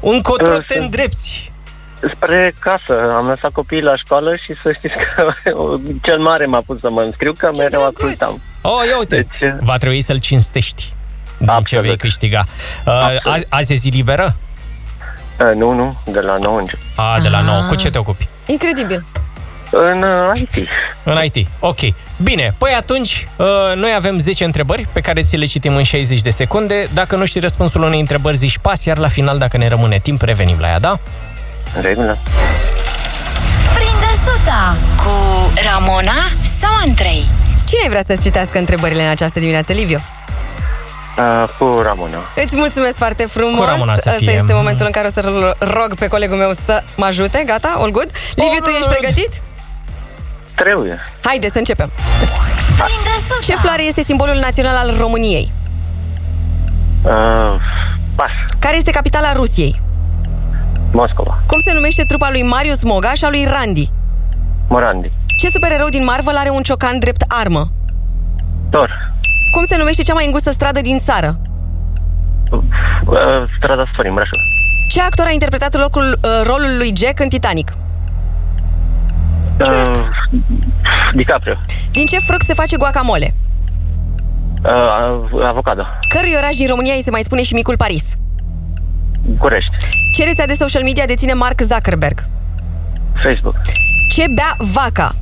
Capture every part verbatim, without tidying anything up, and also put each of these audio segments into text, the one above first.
Încotro te îndrepți? Spre casă. Am lăsat copiii la școală și să știți că cel mare m-a pus să mă înscriu, că ce mereu drăguț. Ascultam. Oh, ia uite, deci, va trebui să-l cinstești din absolut. Ce vei câștiga. Uh, azi, azi e zi liberă? Uh, nu, nu, de la nouă încep. Ah, de la nouă. Cu ce te ocupi? Incredibil. În uh, I T. În I T, ok. Bine, păi atunci uh, noi avem zece întrebări pe care ți le citim în șaizeci de secunde. Dacă nu știi răspunsul unei întrebări, zici pas, iar la final, dacă ne rămâne timp, revenim la ea, da? În regulă. Prinde suta cu Ramona sau Andrei. Cine vrea să-ți citească întrebările în această dimineață, Liviu? Uh, cu Ramona. Îți mulțumesc foarte frumos. Cu Ramona să Asta fie. este momentul în care o să rog pe colegul meu să mă ajute. Gata? All good? Liviu, tu ești pregătit? Trebuie. Haide să începem. Prinde suta. Ce floare este simbolul național al României? Uh, pas. Care este capitala Rusiei? Moscova. Cum se numește trupa lui Marius Moga și a lui Randy? Morandi. Ce supererou din Marvel are un ciocan drept armă? Thor. Cum se numește cea mai îngustă stradă din țară? Uh, strada Sforin, Brașov. Ce actor a interpretat locul, uh, rolul lui Jack în Titanic? Uh, DiCaprio. Din ce fruct se face guacamole? Uh, avocado. Cărui oraș din România îi se mai spune și Micul Paris? București. Ce rețea de social media deține Mark Zuckerberg? Facebook. Ce bea vaca?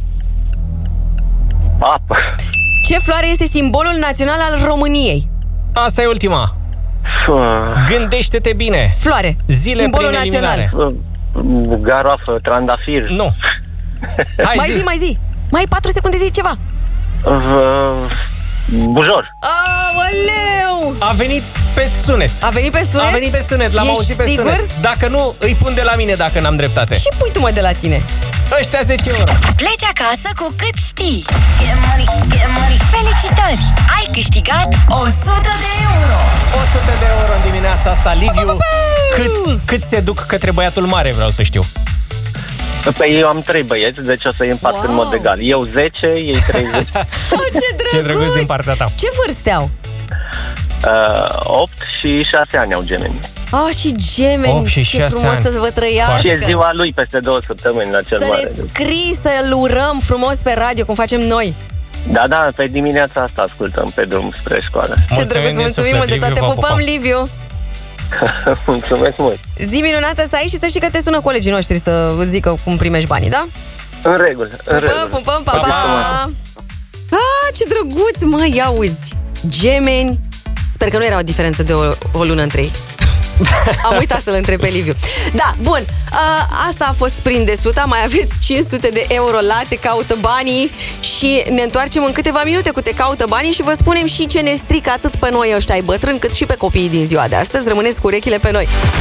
Apă. Ce floare este simbolul național al României? Asta e ultima. Uh, Gândește-te bine. Floare. Zile simbolul prin eliminare. național. uh, garoafă, trandafir. Nu. Hai, Mai zi. zi, mai zi. Mai ai patru secunde, zi ceva. Uh, bujor. Aoleu! A venit pe sunet. A venit pe sunet? A venit pe sunet, l-am Ești auzit pe sigur? sunet. Dacă nu, îi pun de la mine dacă n-am dreptate. Și pui tu, mă, de la tine. Ăștia zece euro. Pleci acasă cu cât știi. Get money, get money. Felicitări! Ai câștigat o sută de euro. o sută de euro în dimineața asta, Liviu. Cât, cât se duc către băiatul mare, vreau să știu. Păi eu am trei băieți, deci o să îi împart Wow. în mod egal. Eu zece, ei treizeci. Oh, ce drăguț! Ce drăguț din partea ta. Ce vârste au? uh, opt și șase ani au gemeni. Ah, și gemeni, opt și ce șase frumos ani. să vă trăiască. Și e ziua lui peste două săptămâni la cel Să mare. ne scrii, să-l urăm frumos pe radio, cum facem noi. Da, da, pe dimineața asta ascultăm pe drum spre școală. Ce Mulțumim drăguț, din mulțumim suflet, mult de tot. Liviu, Te vă pupăm, pupăm. Liviu. Mulțumesc mult. Zi minunată să ai și să știi că te sună colegii noștri să îți zică cum primești banii, da? În regulă, în Pupăm, regulă. pupăm, pa, Pa, pa! pa. Ah, ce drăguț, mă, ia uzi. Gemeni. Sper că nu era o diferență de o, o lună între ei. Am uitat să-l întreb pe Liviu. Da, bun, a, asta a fost Prinde Suta. Mai aveți cinci sute de euro la Te Caută Banii. Și ne întoarcem în câteva minute cu Te Caută Banii și vă spunem și ce ne strică atât pe noi ăștia ai bătrâni, cât și pe copiii din ziua de astăzi. Rămâneți cu urechile pe noi.